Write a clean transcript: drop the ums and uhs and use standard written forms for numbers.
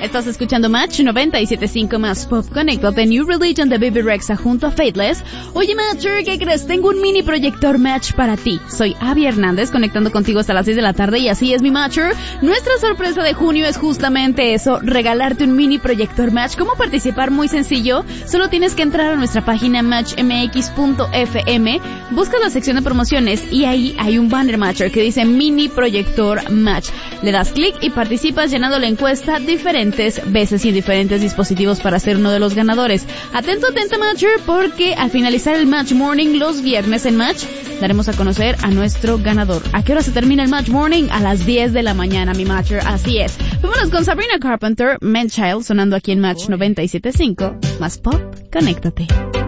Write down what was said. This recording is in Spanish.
Estás escuchando Match 97.5 más Pop. Conéctate, New Religion de Baby Rexha junto a Faithless. Oye, Matcher, ¿qué crees? Tengo un mini proyector Match para ti. Soy Abby Hernández, conectando contigo hasta las 6 de la tarde y así es mi Matcher. Nuestra sorpresa de junio es justamente eso, regalarte un mini proyector Match. ¿Cómo participar? Muy sencillo. Solo tienes que entrar a nuestra página matchmx.fm, buscas la sección de promociones y ahí hay un banner Matcher que dice mini proyector Match. Le das clic y participas llenando la encuesta diferentes veces y en diferentes dispositivos para ser uno de los ganadores. Atento, atenta Matcher, porque al finalizar el Match Morning los viernes en Match, daremos a conocer a nuestro ganador. ¿A qué hora se termina el Match Morning? A las 10 de la mañana, mi Matcher, así es. Vámonos con Sabrina Carpenter, Man Child, sonando aquí en Match 97.5. Más Pop, conéctate.